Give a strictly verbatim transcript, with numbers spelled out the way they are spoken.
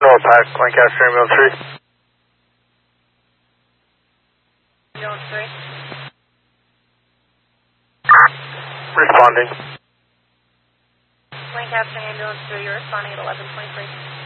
twelve Pack, Lancaster Ambulance three. Ambulance three. Responding. Lancaster Ambulance three, you're responding at eleven twenty-three.